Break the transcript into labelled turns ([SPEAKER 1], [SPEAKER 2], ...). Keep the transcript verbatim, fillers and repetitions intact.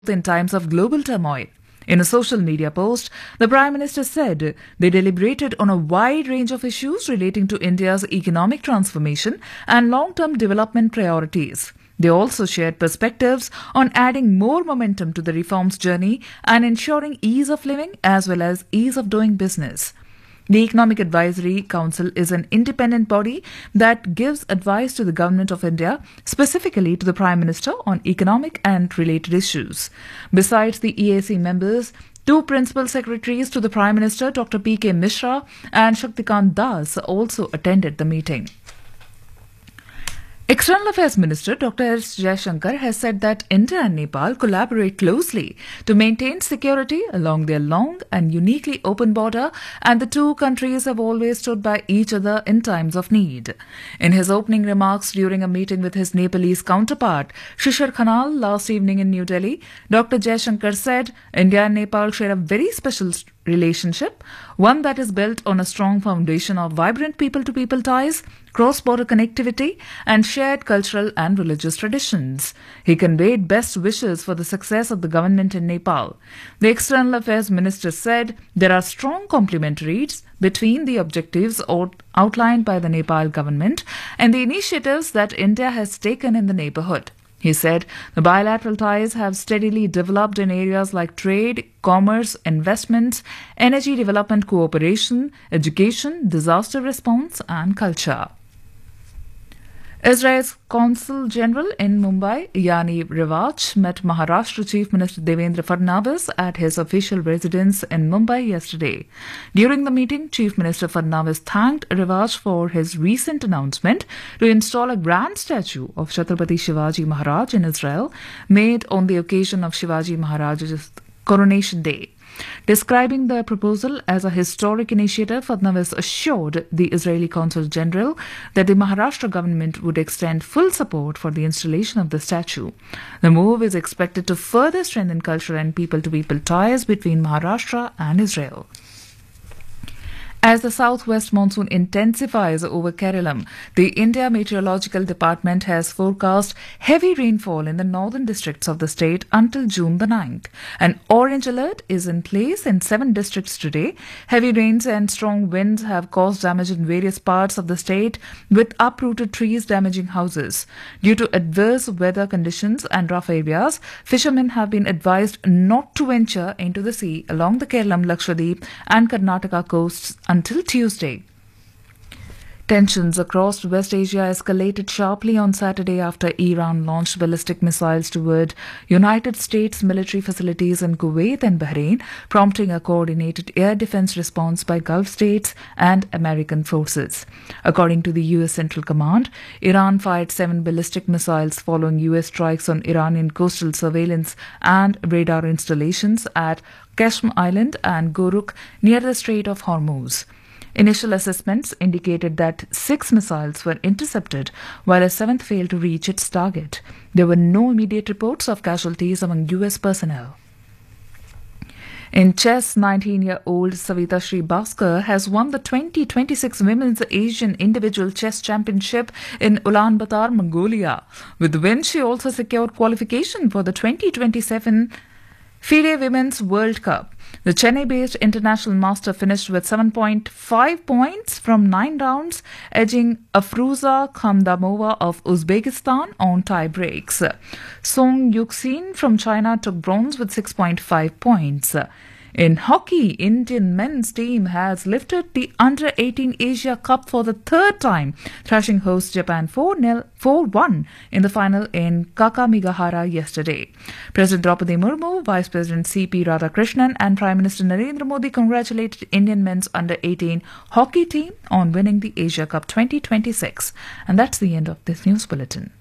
[SPEAKER 1] in times of global turmoil. In a social media post, the Prime Minister said they deliberated on a wide range of issues relating to India's economic transformation and long-term development priorities. They also shared perspectives on adding more momentum to the reforms journey and ensuring ease of living as well as ease of doing business. The Economic Advisory Council is an independent body that gives advice to the Government of India, specifically to the Prime Minister on economic and related issues. Besides the E A C members, two principal secretaries to the Prime Minister, Doctor P K Mishra and Shaktikant Das, also attended the meeting. External Affairs Minister Doctor S. Jaishankar has said that India and Nepal collaborate closely to maintain security along their long and uniquely open border, and the two countries have always stood by each other in times of need. In his opening remarks during a meeting with his Nepalese counterpart, Shishir Khanal, last evening in New Delhi, Doctor Jaishankar said India and Nepal share a very special relationship, one that is built on a strong foundation of vibrant people-to-people ties, cross-border connectivity, and shared cultural and religious traditions. He conveyed best wishes for the success of the government in Nepal. The External Affairs Minister said there are strong complementaries between the objectives outlined by the Nepal government and the initiatives that India has taken in the neighbourhood. He said the bilateral ties have steadily developed in areas like trade, commerce, investments, energy development cooperation, education, disaster response, and culture. Israel's Consul General in Mumbai, Yaniv Rivach, met Maharashtra Chief Minister Devendra Fadnavis at his official residence in Mumbai yesterday. During the meeting, Chief Minister Fadnavis thanked Rivach for his recent announcement to install a grand statue of Chhatrapati Shivaji Maharaj in Israel, made on the occasion of Shivaji Maharaj's coronation day. Describing the proposal as a historic initiative, Fadnavis assured the Israeli Consul General that the Maharashtra government would extend full support for the installation of the statue. The move is expected to further strengthen cultural and people-to-people ties between Maharashtra and Israel. As the southwest monsoon intensifies over Kerala, the India Meteorological Department has forecast heavy rainfall in the northern districts of the state until June the ninth. An orange alert is in place in seven districts today. Heavy rains and strong winds have caused damage in various parts of the state, with uprooted trees damaging houses. Due to adverse weather conditions and rough areas, fishermen have been advised not to venture into the sea along the Kerala, Lakshadweep and Karnataka coasts until Tuesday. Tensions across West Asia escalated sharply on Saturday after Iran launched ballistic missiles toward United States military facilities in Kuwait and Bahrain, prompting a coordinated air defense response by Gulf states and American forces. According to the U S Central Command, Iran fired seven ballistic missiles following U S strikes on Iranian coastal surveillance and radar installations at Qashm Island and Goruk near the Strait of Hormuz. Initial assessments indicated that six missiles were intercepted, while a seventh failed to reach its target. There were no immediate reports of casualties among U S personnel. In chess, nineteen-year-old Savita Srivastava has won the twenty twenty-six Women's Asian Individual Chess Championship in Ulaanbaatar, Mongolia. With the win, she also secured qualification for the twenty twenty-seven FIDE Women's World Cup. The Chennai-based international master finished with seven point five points from nine rounds, edging Afruza Khamdamova of Uzbekistan on tie breaks. Song Yuxin from China took bronze with six point five points. In hockey, Indian men's team has lifted the under eighteen Asia Cup for the third time, thrashing host Japan four one in the final in Kakamigahara yesterday. President Draupadi Murmu, Vice President C P Radhakrishnan and Prime Minister Narendra Modi congratulated Indian men's under eighteen hockey team on winning the Asia Cup twenty twenty-six. And that's the end of this news bulletin.